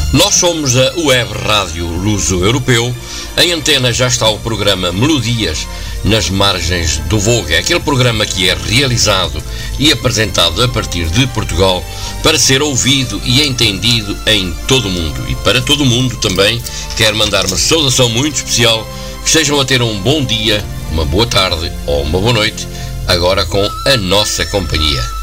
Nós somos a Web Rádio Luso-Europeu. Em antena já está o programa Melodias nas margens do Volga. É aquele programa que é realizado e apresentado a partir de Portugal para ser ouvido e entendido em todo o mundo. E para todo o mundo também quero mandar uma saudação muito especial. Que estejam a ter um bom dia, uma boa tarde ou uma boa noite, agora com a nossa companhia.